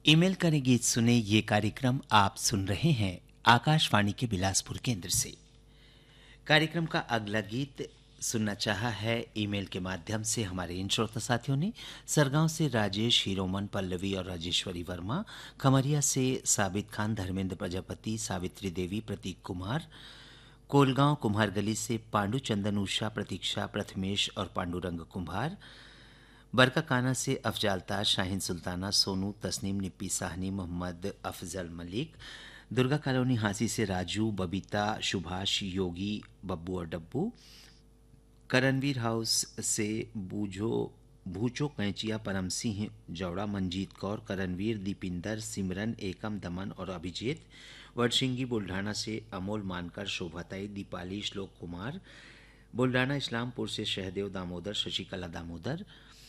Email करें गीत सुने ये कार्यक्रम आप सुन रहे हैं आकाशवाणी के बिलासपुर केंद्र से। कार्यक्रम का अगला गीत सुनना चाहा है ईमेल के माध्यम से हमारे इन श्रोता साथियों ने। सरगांव से राजेश, हीरोमन, पल्लवी और राजेश्वरी वर्मा, खमरिया से साबित खान, धर्मेंद्र प्रजापति, सावित्री देवी, प्रतीक कुमार, कोलगांव कुम्हारगली से पांडु चंदन, उषा, प्रतीक्षा, प्रथमेश और पांडुरंग कुम्हार, बरका काना से अफजाल ताज, शाहीन सुल्ताना, सोनू, तस्नीम, निप्पी साहनी, मोहम्मद अफजल मलिक, दुर्गा कॉलोनी हांसी से राजू, बबीता, सुभाष, योगी, बब्बू और डब्बू, करणवीर हाउस से भूचो कैंचिया, परम सिंह जौड़ा, मंजीत कौर, करणवीर, दीपिंदर, सिमरन, एकम, दमन और अभिजीत, वडसिंगी बुल्ढाना से अमोल मानकर, शोभाताई, दीपाली, श्लोक कुमार, बुल्ढाना इस्लामपुर से शहदेव दामोदर, शशिकला दामोदर,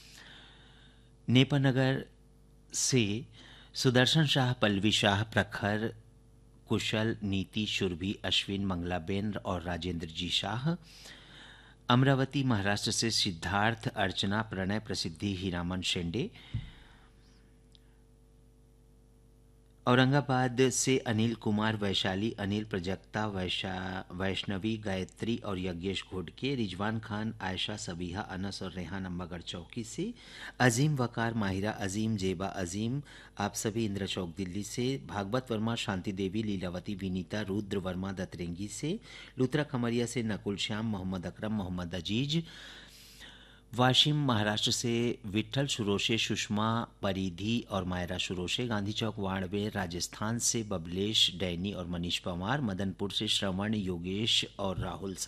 नेपानगर से सुदर्शन शाह, पल्लवी शाह, प्रखर, कुशल, नीति, शुरभि, अश्विन, मंगलाबेन और राजेंद्र जी शाह, अमरावती महाराष्ट्र से सिद्धार्थ, अर्चना, प्रणय, प्रसिद्धि, हीरामन शेंडे, औरंगाबाद से अनिल कुमार, वैशाली, अनिल, प्रजक्ता, वैष्णवी, गायत्री और यज्ञेश घोडके, रिजवान खान, आयशा, सबीहा, अनस और रेहान अम्बागढ़ चौकी से, अजीम, वकार, माहिरा, अजीम, जेबा, अजीम, आप सभी इंद्र चौक दिल्ली से, भागवत वर्मा, शांति देवी, लीलावती, विनीता, रुद्र वर्मा दतरेंगी से, लुत्रा खमरिया से नकुल श्याम, मोहम्मद अकरम, मोहम्मद अजीज, वाशिम महाराष्ट्र से विठल सुरोशे, सुषमा परिधि और मायरा सुरोशे, गांधी चौक वाणवे राजस्थान से बबलेश, डैनी और मनीष पवार, मदनपुर से श्रवण, योगेश और राहुल